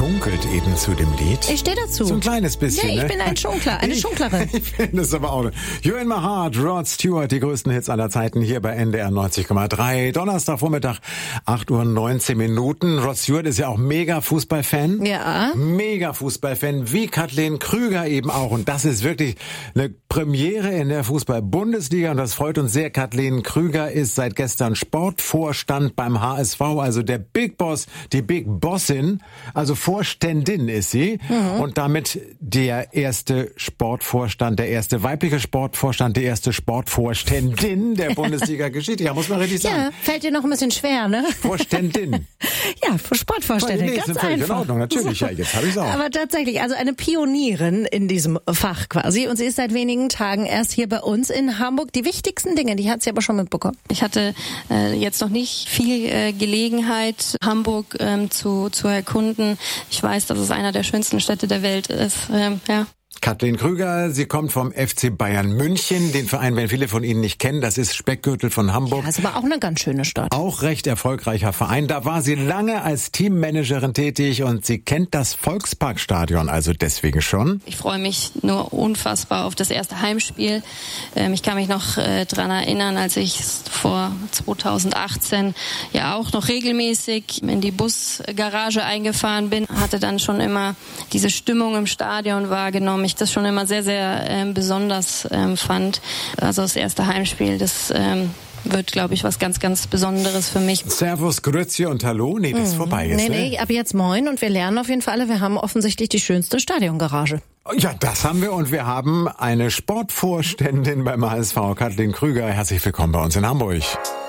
geschunkelt eben zu dem Lied. Ich stehe dazu. So ein kleines bisschen, Ja, ich bin ein Schunkler, eine Schunklerin. Ich finde es aber auch. You're in my heart, Rod Stewart, die größten Hits aller Zeiten hier bei NDR 90,3. Donnerstagvormittag, 8:19 Uhr. Rod Stewart ist ja auch mega Fußballfan. Ja. Mega Fußballfan, wie Kathleen Krüger eben auch. Und das ist wirklich eine Premiere in der Fußball-Bundesliga. Und das freut uns sehr. Kathleen Krüger ist seit gestern Sportvorstand beim HSV, also der Big Boss, die Big Bossin, also Vorständin ist sie. Und damit der erste Sportvorstand, der erste weibliche Sportvorstand, die erste Sportvorständin der Bundesliga-Geschichte. Ja, muss man richtig sagen. Ja, fällt dir noch ein bisschen schwer, ne? Vorständin. Ja, Sportvorständin, Nee, ganz ist völlig einfach. in Ordnung, natürlich. Ja, jetzt habe ich es auch. Aber tatsächlich, also eine Pionierin in diesem Fach quasi. Und sie ist seit wenigen Tagen erst hier bei uns in Hamburg. Die wichtigsten Dinge, die hat sie aber schon mitbekommen. Ich hatte jetzt noch nicht viel Gelegenheit, Hamburg zu erkunden. Ich weiß, dass es einer der schönsten Städte der Welt ist. Ja. Kathleen Krüger, sie kommt vom FC Bayern München. Den Verein werden viele von Ihnen nicht kennen. Das ist Speckgürtel von Hamburg. Ja, ist aber auch eine ganz schöne Stadt. Auch recht erfolgreicher Verein. Da war sie lange als Teammanagerin tätig und sie kennt das Volksparkstadion also deswegen schon. Ich freue mich nur unfassbar auf das erste Heimspiel. Ich kann mich noch dran erinnern, als ich vor 2018 ja auch noch regelmäßig in die Busgarage eingefahren bin, hatte dann schon immer diese Stimmung im Stadion wahrgenommen. Ich das schon immer sehr, sehr besonders fand. Also das erste Heimspiel, das wird, glaube ich, was ganz, ganz Besonderes für mich. Servus, Grüezi und Hallo. Nee, das ist vorbei jetzt. Nee, ab jetzt moin und wir lernen auf jeden Fall alle, wir haben offensichtlich die schönste Stadiongarage. Ja, das haben wir und wir haben eine Sportvorständin beim HSV, Kathleen Krüger. Herzlich willkommen bei uns in Hamburg.